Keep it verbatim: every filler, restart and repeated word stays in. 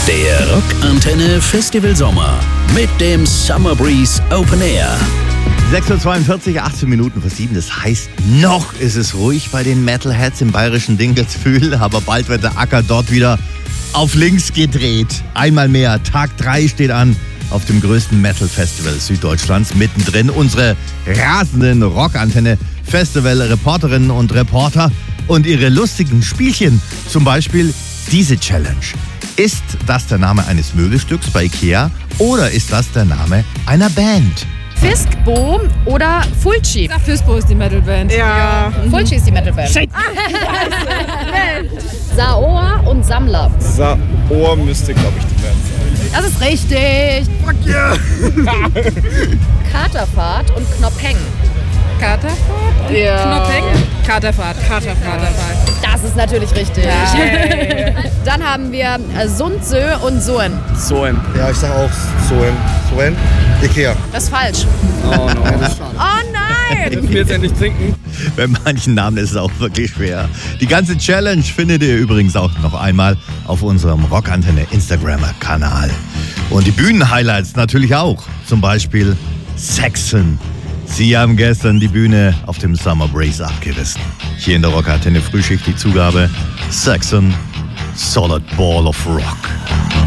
Der Rockantenne Festival Sommer mit dem Summer Breeze Open Air. sechs Uhr zweiundvierzig, achtzehn Minuten vor sieben. Das heißt, noch ist es ruhig bei den Metalheads im bayerischen Dinkelsbühl, aber bald wird der Acker dort wieder auf links gedreht. Einmal mehr. Tag drei steht an auf dem größten Metal-Festival Süddeutschlands. Mittendrin unsere rasenden Rockantenne-Festival-Reporterinnen und Reporter und ihre lustigen Spielchen. Zum Beispiel diese Challenge. Ist das der Name eines Möbelstücks bei Ikea oder ist das der Name einer Band? Fiskbo oder Fulci? Ja, Fiskbo ist die Metalband. Ja. Fulci ist die Metalband. Shit. Saoa und Sammler. Saoa müsste, glaube ich, die Band sein. Das ist richtig. Fuck yeah! Katerfahrt und Knopheng. Katerfahrt und Ja. Knopheng? Katerfahrt, Katerfahrt. Katerfahrt. Das ist natürlich richtig. Ja. Dann haben wir äh, Sundsö und Soen. Soen. Ja, ich sag auch Soen. Soen? Ikea. Das ist falsch. Oh no. Oh nein! Dürfen wir jetzt endlich trinken? Bei manchen Namen ist es auch wirklich schwer. Die ganze Challenge findet ihr übrigens auch noch einmal auf unserem Rockantenne Instagram-Kanal. Und die Bühnenhighlights natürlich auch. Zum Beispiel Saxon. Sie haben gestern die Bühne auf dem Summer Breeze abgerissen. Hier in der Rockantenne Frühschicht die Zugabe Saxon, Solid Ball of Rock.